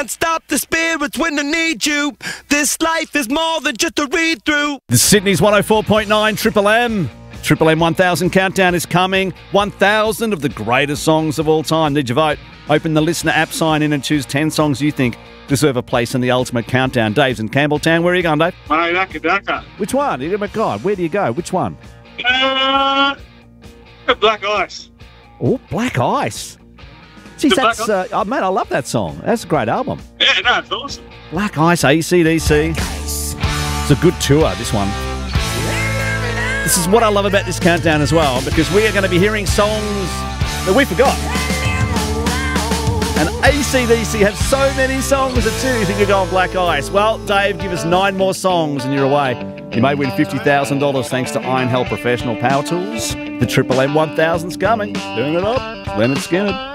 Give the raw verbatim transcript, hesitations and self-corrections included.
can't stop the spirits when they need you. This life is more than just a read-through. The Sydney's one oh four point nine Triple M. Triple M one thousand countdown is coming. one thousand of the greatest songs of all time. Need your vote? Open the listener app, sign in and choose ten songs you think deserve a place in the ultimate countdown. Dave's in Campbelltown. Where are you going, Dave? Hey, Naka Daka. Which one? Oh my God, where do you go? Which one? Uh, Black Ice. Oh, Black Ice. Geez, The that's, Black uh, oh, man, I love that song. That's a great album. Yeah, no, it's awesome. Black Ice, A C D C. It's a good tour, this one. This is what I love about this countdown as well, because we are going to be hearing songs that we forgot. And A C D C have so many songs that too you think you go on Black Ice. Well, Dave, give us nine more songs and you're away. You may win fifty thousand dollars thanks to Iron Hell Professional Power Tools. The Triple M one thousand's coming. Doing it up. Leonard Skinner.